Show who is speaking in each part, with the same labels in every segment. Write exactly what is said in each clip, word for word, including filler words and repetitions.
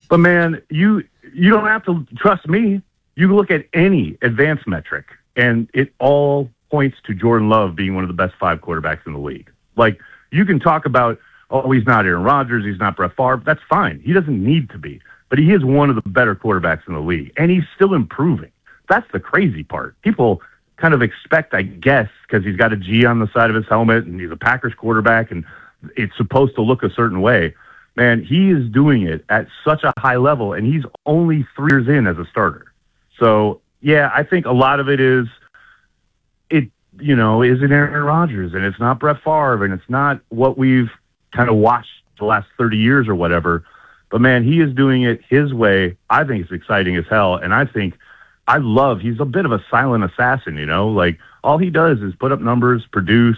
Speaker 1: But man, you you don't have to trust me. You look at any advanced metric, and it all points to Jordan Love being one of the best five quarterbacks in the league. Like, you can talk about, oh, he's not Aaron Rodgers, he's not Brett Favre. That's fine. He doesn't need to be. But he is one of the better quarterbacks in the league, and he's still improving. That's the crazy part. People kind of expect, I guess, because he's got a G on the side of his helmet, and he's a Packers quarterback, and it's supposed to look a certain way. Man, he is doing it at such a high level, and he's only three years in as a starter. So, yeah, I think a lot of it is, it, you know, isn't Aaron Rodgers, and it's not Brett Favre, and it's not what we've kind of watched the last thirty years or whatever. But, man, he is doing it his way. I think it's exciting as hell, and I think I love, he's a bit of a silent assassin, you know? Like, all he does is put up numbers, produce,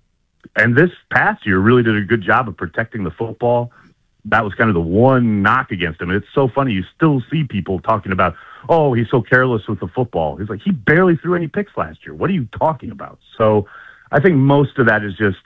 Speaker 1: and this past year really did a good job of protecting the football. That was kind of the one knock against him. And it's so funny. You still see people talking about, oh, he's so careless with the football. He's like, he barely threw any picks last year. What are you talking about? So I think most of that is just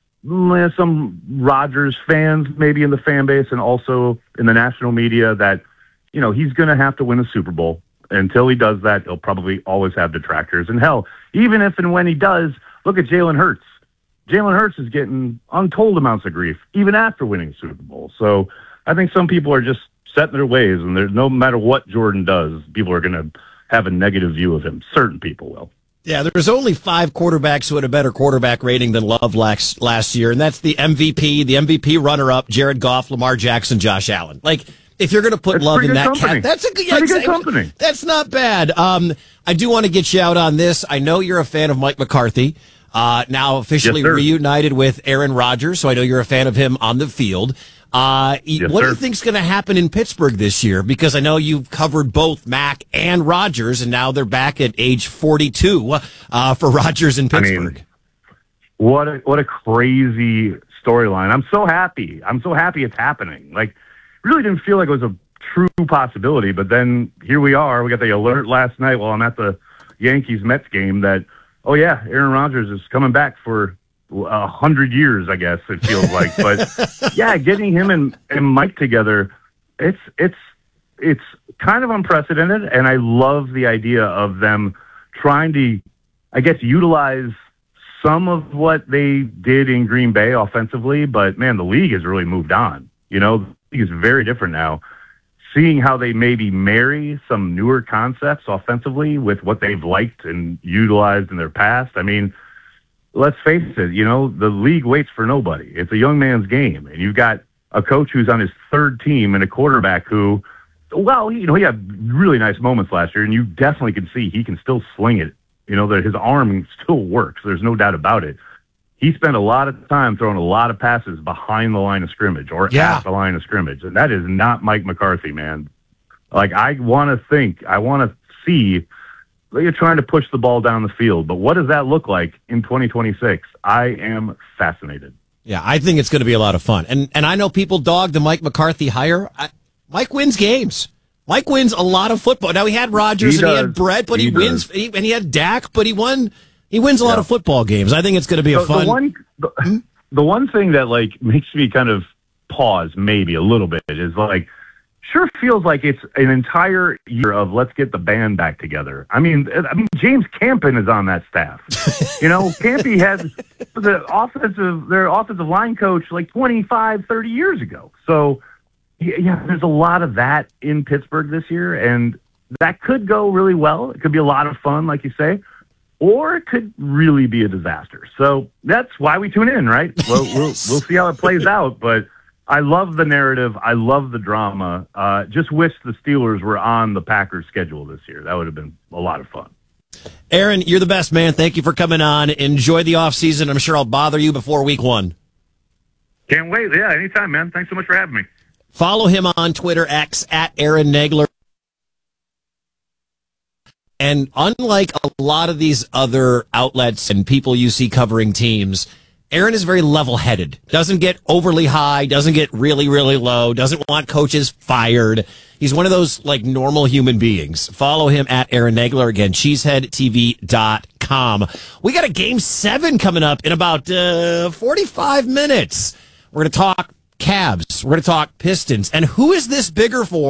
Speaker 1: mm, some Rodgers fans maybe in the fan base and also in the national media that, you know, he's going to have to win a Super Bowl. Until he does that, he'll probably always have detractors. And hell, even if and when he does, look at Jalen Hurts. Jalen Hurts is getting untold amounts of grief, even after winning Super Bowl. So I think some people are just set in their ways, and there's no matter what Jordan does, people are going to have a negative view of him. Certain people will.
Speaker 2: Yeah, there's only five quarterbacks who had a better quarterback rating than Love last, last year, and that's the M V P, the M V P runner-up, Jared Goff, Lamar Jackson, Josh Allen. Like, if you're going to put
Speaker 1: that's
Speaker 2: Love in that
Speaker 1: company.
Speaker 2: cat, that's a
Speaker 1: yeah, pretty good company.
Speaker 2: That's not bad. Um, I do want to get you out on this. I know you're a fan of Mike McCarthy, uh, now officially
Speaker 1: yes,
Speaker 2: reunited with Aaron Rodgers, so I know you're a fan of him on the field. Uh,
Speaker 1: yes,
Speaker 2: what
Speaker 1: sir.
Speaker 2: do you think's going to happen in Pittsburgh this year? Because I know you've covered both Mac and Rodgers, and now they're back at age forty-two uh, for Rodgers in Pittsburgh.
Speaker 1: I mean, what a what a crazy storyline! I'm so happy. I'm so happy it's happening. Like, really didn't feel like it was a true possibility, but then here we are. We got the alert last night while I'm at the Yankees-Mets game that, oh yeah, Aaron Rodgers is coming back for a hundred years, I guess it feels like. But yeah, getting him and, and Mike together, it's it's it's kind of unprecedented, and I love the idea of them trying to, I guess, utilize some of what they did in Green Bay offensively. But man, the league has really moved on. You know, the league is very different now. Seeing how they maybe marry some newer concepts offensively with what they've liked and utilized in their past. I mean, let's face it, you know, the league waits for nobody. It's a young man's game. And you've got a coach who's on his third team and a quarterback who, well, you know, he had really nice moments last year, and you definitely can see he can still sling it. You know, that his arm still works. There's no doubt about it. He spent a lot of time throwing a lot of passes behind the line of scrimmage or
Speaker 2: yeah.
Speaker 1: at the line of scrimmage. And that is not Mike McCarthy, man. Like, I want to think, I want to see, you're trying to push the ball down the field, but what does that look like in twenty twenty-six? I am fascinated.
Speaker 2: Yeah, I think it's going to be a lot of fun. And and I know people dog the Mike McCarthy hire. I, Mike wins games. Mike wins a lot of football. Now, he had Rodgers
Speaker 1: he
Speaker 2: and
Speaker 1: does.
Speaker 2: he had Brett, but he,
Speaker 1: he
Speaker 2: wins, he, and he had Dak, but he won. He wins a lot
Speaker 1: yeah.
Speaker 2: of football games. I think it's going to be a
Speaker 1: the,
Speaker 2: fun.
Speaker 1: The one, the, the one thing that like makes me kind of pause maybe a little bit is like, sure feels like it's an entire year of let's get the band back together. I mean, I mean James Campen is on that staff. You know, Campy had the offensive their offensive line coach like twenty-five, thirty years ago. So yeah, there's a lot of that in Pittsburgh this year, and that could go really well. It could be a lot of fun, like you say. Or it could really be a disaster. So that's why we tune in, right? Well, we'll we'll see how it plays out. But I love the narrative. I love the drama. Uh, just wish the Steelers were on the Packers schedule this year. That would have been a lot of fun.
Speaker 2: Aaron, you're the best, man. Thank you for coming on. Enjoy the offseason. I'm sure I'll bother you before week one.
Speaker 1: Can't wait. Yeah, anytime, man. Thanks so much for having me.
Speaker 2: Follow him on Twitter, X, at Aaron Nagler. And unlike a lot of these other outlets and people you see covering teams, Aaron is very level-headed. Doesn't get overly high, doesn't get really, really low, doesn't want coaches fired. He's one of those, like, normal human beings. Follow him at Aaron Nagler. Again, cheesehead T V dot com. We got a game seven coming up in about uh, forty-five minutes. We're going to talk Cavs. We're going to talk Pistons. And who is this bigger for?